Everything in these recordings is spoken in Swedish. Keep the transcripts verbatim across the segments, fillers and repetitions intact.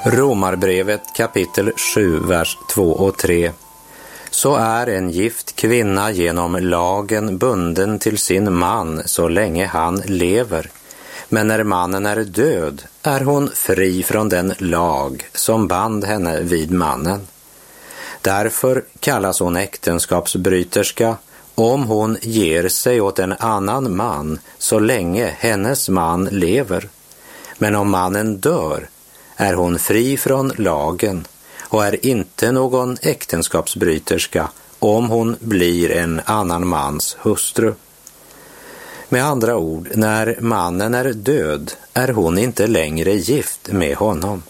Romarbrevet kapitel sju, vers två och tre. Så är en gift kvinna genom lagen bunden till sin man så länge han lever. Men när mannen är död är hon fri från den lag som band henne vid mannen. Därför kallas hon äktenskapsbryterska om hon ger sig åt en annan man så länge hennes man lever. Men om mannen dör är hon fri från lagen och är inte någon äktenskapsbryterska om hon blir en annan mans hustru. Med andra ord, när mannen är död är hon inte längre gift med honom.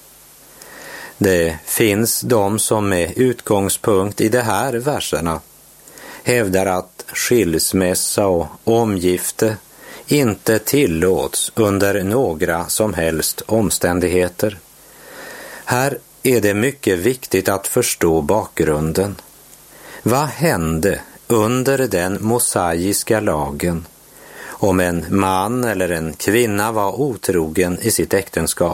Det finns de som med utgångspunkt i de här verserna hävdar att skilsmässa och omgifte inte tillåts under några som helst omständigheter. Här är det mycket viktigt att förstå bakgrunden. Vad hände under den mosaiska lagen om en man eller en kvinna var otrogen i sitt äktenskap?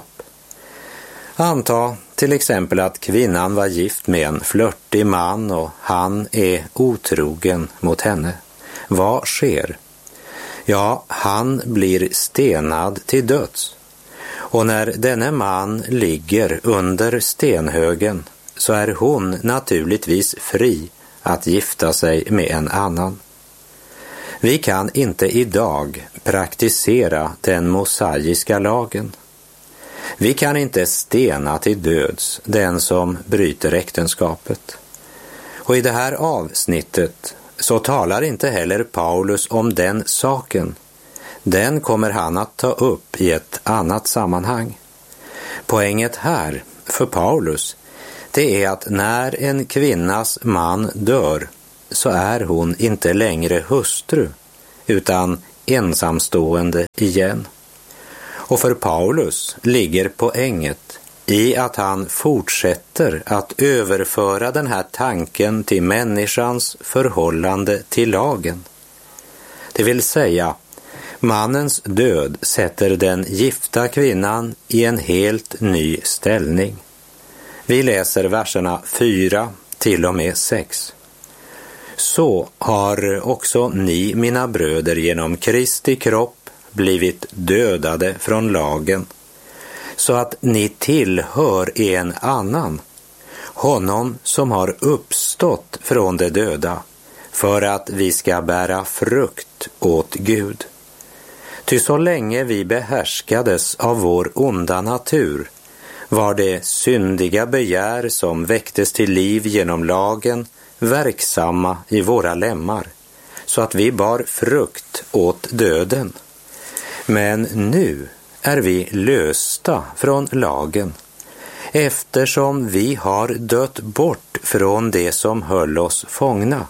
Anta till exempel att kvinnan var gift med en flörtig man och han är otrogen mot henne. Vad sker? Ja, han blir stenad till döds. Och när denne man ligger under stenhögen så är hon naturligtvis fri att gifta sig med en annan. Vi kan inte idag praktisera den mosaiska lagen. Vi kan inte stena till döds den som bryter äktenskapet. Och i det här avsnittet så talar inte heller Paulus om den saken. Den kommer han att ta upp i ett annat sammanhang. Poänget här för Paulus, det är att när en kvinnas man dör så är hon inte längre hustru utan ensamstående igen. Och för Paulus ligger poänget i att han fortsätter att överföra den här tanken till människans förhållande till lagen. Det vill säga, mannens död sätter den gifta kvinnan i en helt ny ställning. Vi läser verserna fyra till och med sex. Så har också ni, mina bröder, genom Kristi kropp blivit dödade från lagen, så att ni tillhör en annan, honom som har uppstått från de döda, för att vi ska bära frukt åt Gud. Ty så länge vi behärskades av vår onda natur var det syndiga begär som väcktes till liv genom lagen verksamma i våra lemmar, så att vi bar frukt åt döden. Men nu är vi lösta från lagen, eftersom vi har dött bort från det som höll oss fångna.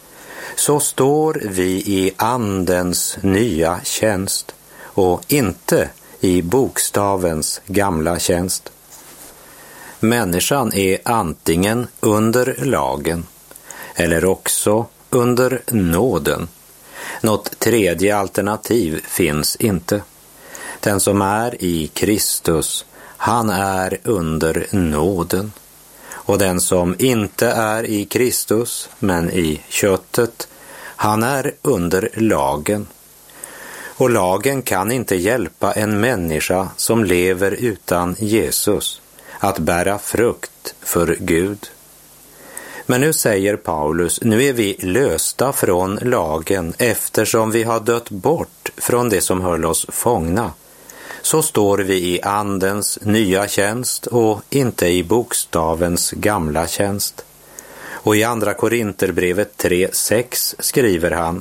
Så står vi i andens nya tjänst och inte i bokstavens gamla tjänst. Människan är antingen under lagen eller också under nåden. Något tredje alternativ finns inte. Den som är i Kristus, han är under nåden. Och den som inte är i Kristus, men i köttet, han är under lagen. Och lagen kan inte hjälpa en människa som lever utan Jesus att bära frukt för Gud. Men nu säger Paulus, nu är vi lösta från lagen eftersom vi har dött bort från det som höll oss fångna. Så står vi i andens nya tjänst och inte i bokstavens gamla tjänst. Och i andra Korinterbrevet tre sex skriver han: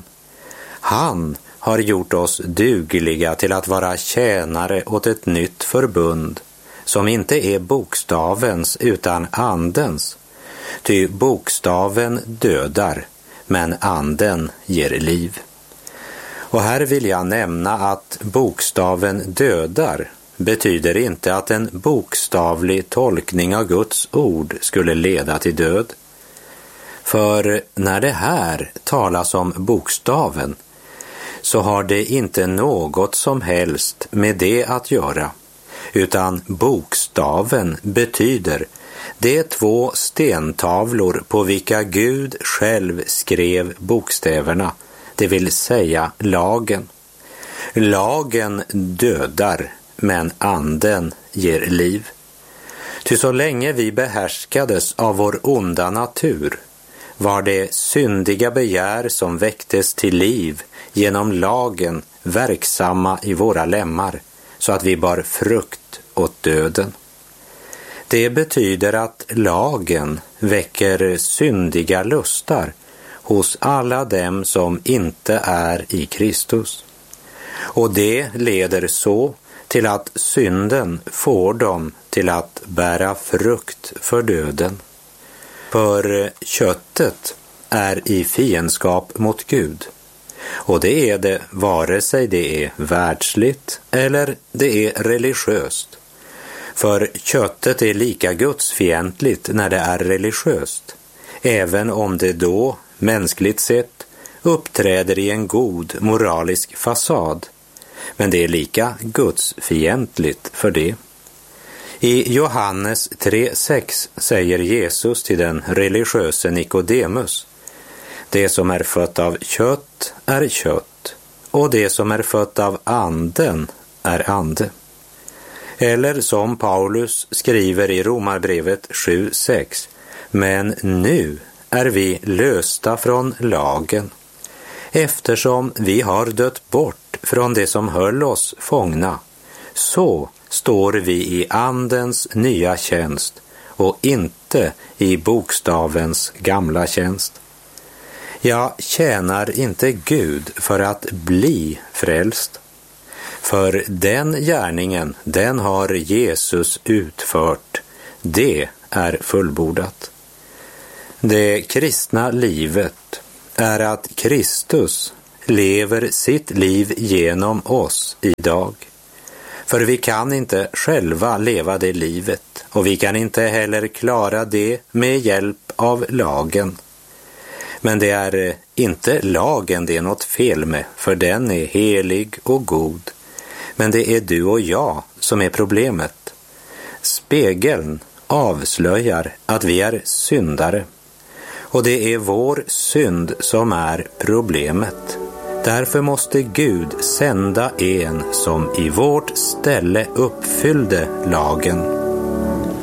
Han har gjort oss dugliga till att vara tjänare åt ett nytt förbund, som inte är bokstavens utan andens. Ty bokstaven dödar, men anden ger liv. Och här vill jag nämna att bokstaven dödar betyder inte att en bokstavlig tolkning av Guds ord skulle leda till död. För när det här talas om bokstaven så har det inte något som helst med det att göra, utan bokstaven betyder de två stentavlor på vilka Gud själv skrev bokstäverna, det vill säga lagen. Lagen dödar, men anden ger liv. Ty så länge vi behärskades av vår onda natur var det syndiga begär som väcktes till liv genom lagen verksamma i våra lemmar, så att vi bar frukt åt döden. Det betyder att lagen väcker syndiga lustar hos alla dem som inte är i Kristus. Och det leder så till att synden får dem till att bära frukt för döden. För köttet är i fiendskap mot Gud. Och det är det vare sig det är världsligt eller det är religiöst. För köttet är lika gudsfientligt när det är religiöst, även om det då, mänskligt sett, uppträder i en god moralisk fasad. Men det är lika gudsfientligt för det. I Johannes tre sex säger Jesus till den religiöse Nikodemus: det som är fött av kött är kött, och det som är fött av anden är ande. Eller som Paulus skriver i Romarbrevet sju sex: men nu är vi lösta från lagen, eftersom vi har dött bort från det som höll oss fångna, så står vi i andens nya tjänst och inte i bokstavens gamla tjänst. Jag tjänar inte Gud för att bli frälst, för den gärningen, den har Jesus utfört. Det är fullbordat. Det kristna livet är att Kristus lever sitt liv genom oss idag. För vi kan inte själva leva det livet, och vi kan inte heller klara det med hjälp av lagen. Men det är inte lagen det är något fel med, för den är helig och god. Men det är du och jag som är problemet. Spegeln avslöjar att vi är syndare, och det är vår synd som är problemet. Därför måste Gud sända en som i vårt ställe uppfyllde lagen.